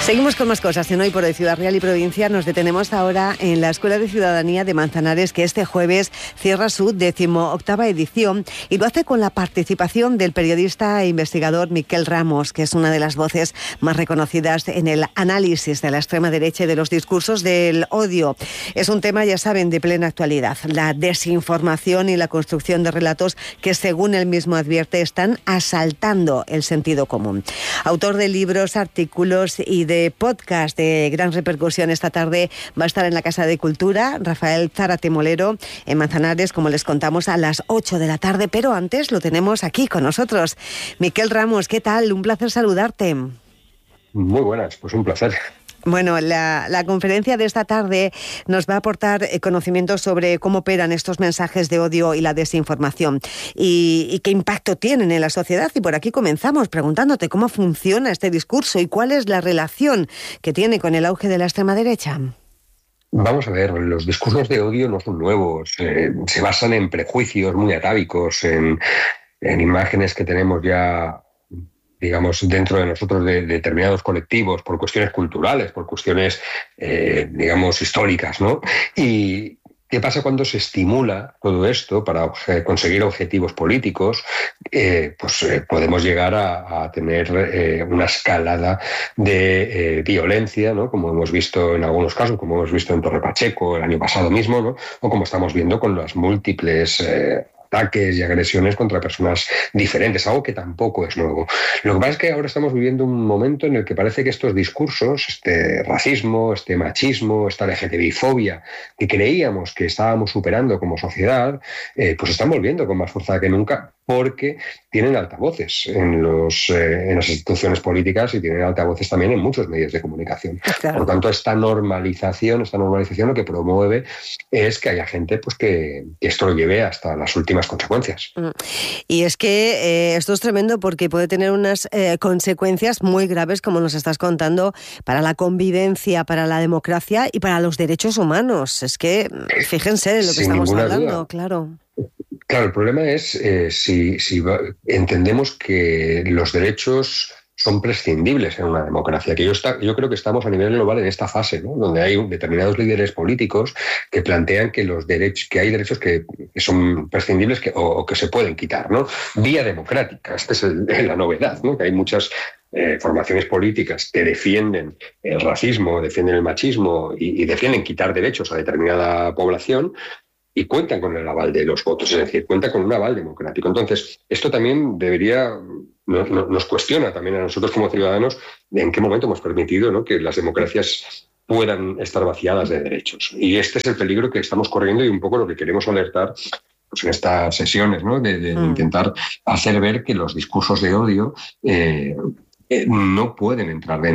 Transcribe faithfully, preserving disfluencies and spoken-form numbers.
Seguimos con más cosas en Hoy por Hoy Ciudad Real y Provincia. Nos detenemos ahora en la Escuela de Ciudadanía de Manzanares, que este jueves cierra su decimoctava edición y lo hace con la participación del periodista e investigador Miquel Ramos, que es una de las voces más reconocidas en el análisis de la extrema derecha y de los discursos del odio. Es un tema, ya saben, de plena actualidad, la desinformación y la construcción de relatos que, según él mismo advierte, están asaltando el sentido común. Autor de libros, artículos y de de podcast de gran repercusión, esta tarde va a estar en la Casa de Cultura Rafael Zárate Molero en Manzanares, como les contamos, a las ocho de la tarde, pero antes lo tenemos aquí con nosotros. Miquel Ramos, ¿qué tal? Un placer saludarte. Muy buenas, pues un placer. Bueno, la, la conferencia de esta tarde nos va a aportar conocimientos sobre cómo operan estos mensajes de odio y la desinformación y, y qué impacto tienen en la sociedad. Y por aquí comenzamos preguntándote cómo funciona este discurso y cuál es la relación que tiene con el auge de la extrema derecha. Vamos a ver, los discursos de odio no son nuevos, eh, se basan en prejuicios muy atávicos, en, en imágenes que tenemos ya, digamos, dentro de nosotros de, de determinados colectivos, por cuestiones culturales, por cuestiones, eh, digamos, históricas, ¿no? Y ¿qué pasa cuando se estimula todo esto para obje- conseguir objetivos políticos? Eh, pues eh, podemos llegar a, a tener eh, una escalada de eh, violencia, ¿no? Como hemos visto en algunos casos, como hemos visto en Torre Pacheco el año pasado mismo, ¿no? O como estamos viendo con las múltiples Eh, ataques y agresiones contra personas diferentes, algo que tampoco es nuevo. Lo que pasa es que ahora estamos viviendo un momento en el que parece que estos discursos, este racismo, este machismo, esta L G T B I fobia, que creíamos que estábamos superando como sociedad, eh, pues están volviendo con más fuerza que nunca, porque tienen altavoces en, los, eh, en las instituciones políticas y tienen altavoces también en muchos medios de comunicación. Claro. Por lo tanto, esta normalización, esta normalización lo que promueve es que haya gente pues, que, que esto lo lleve hasta las últimas consecuencias. Y es que eh, esto es tremendo porque puede tener unas eh, consecuencias muy graves, como nos estás contando, para la convivencia, para la democracia y para los derechos humanos. Es que fíjense de lo que Sin estamos hablando, duda. Claro. Claro, el problema es eh, si, si va, entendemos que los derechos son prescindibles en una democracia, que yo, está, yo creo que estamos a nivel global en esta fase, ¿no? Donde hay determinados líderes políticos que plantean que los derechos, que hay derechos que, que son prescindibles que, o, o que se pueden quitar, ¿no? Vía democrática, esta es el, la novedad, ¿no? Que hay muchas eh, formaciones políticas que defienden el racismo, defienden el machismo y, y defienden quitar derechos a determinada población, y cuentan con el aval de los votos, es decir, cuentan con un aval democrático. Entonces, esto también debería, nos, nos cuestiona también a nosotros como ciudadanos de en qué momento hemos permitido, ¿no?, que las democracias puedan estar vaciadas de derechos. Y este es el peligro que estamos corriendo y un poco lo que queremos alertar pues en estas sesiones, ¿no?, de, de mm. intentar hacer ver que los discursos de odio eh, eh, no pueden entrar dentro